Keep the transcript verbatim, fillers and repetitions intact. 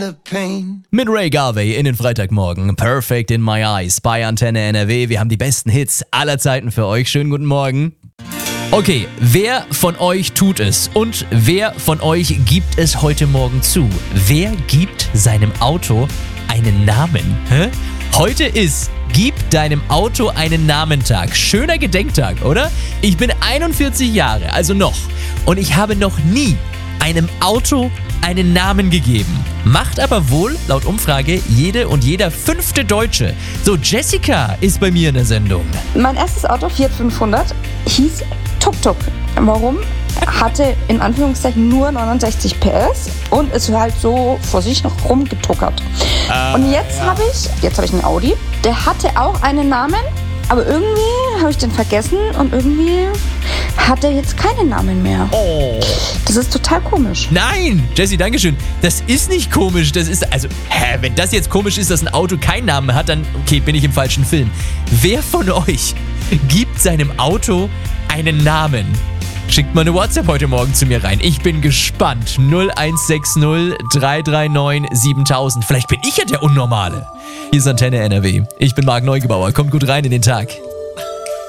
Mit Ray Garvey in den Freitagmorgen. Perfect in my eyes bei Antenne N R W. Wir haben die besten Hits aller Zeiten für euch. Schönen guten Morgen. Okay, wer von euch tut es und wer von euch gibt es heute Morgen zu? Wer gibt seinem Auto einen Namen? Hä? Heute ist Gib deinem Auto einen Namentag. Schöner Gedenktag, oder? Ich bin einundvierzig Jahre, also noch. Und ich habe noch nie einem Auto einen Namen gegeben. Macht aber wohl, laut Umfrage, jede und jeder fünfte Deutsche. So, Jessica ist bei mir in der Sendung. Mein erstes Auto, Fiat fünfhundert, hieß Tuk-Tuk. Warum? Hatte in Anführungszeichen nur neunundsechzig P S und ist halt so vor sich noch rumgetuckert. Ah, und jetzt ja. habe ich, jetzt habe ich einen Audi, der hatte auch einen Namen, aber irgendwie habe ich den vergessen und irgendwie hat er jetzt keinen Namen mehr. Oh. Das ist total komisch. Nein, Jessie, dankeschön. Das ist nicht komisch. Das ist, also, hä, wenn das jetzt komisch ist, dass ein Auto keinen Namen hat, dann, okay, bin ich im falschen Film. Wer von euch gibt seinem Auto einen Namen? Schickt mal eine WhatsApp heute Morgen zu mir rein. Ich bin gespannt. null eins sechs null drei drei neun siebentausend. Vielleicht bin ich ja der Unnormale. Hier ist Antenne N R W. Ich bin Marc Neugebauer. Kommt gut rein in den Tag.